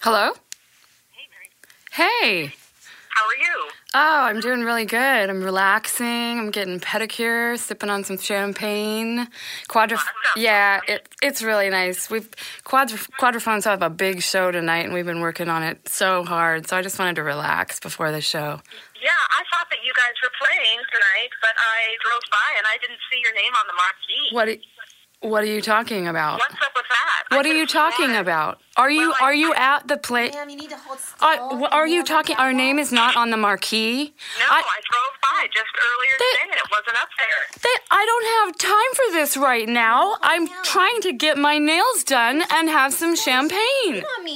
Hello? Hey, Mary. Hey. How are you? Oh, I'm doing really good. I'm relaxing. I'm getting pedicure, sipping on some champagne. It's really nice. Quadrophones have a big show tonight, and we've been working on it so hard. So I just wanted to relax before the show. Yeah, I thought that you guys were playing tonight, but I drove by and I didn't see your name on the marquee. What are you talking about? What's up with that? What are you talking about? Are you at the play? Ma'am, you need to hold still. Are you talking? Our name is not on the marquee. No, I drove by just earlier today and it wasn't up there. I don't have time for this right now. I'm trying to get my nails done and have some champagne.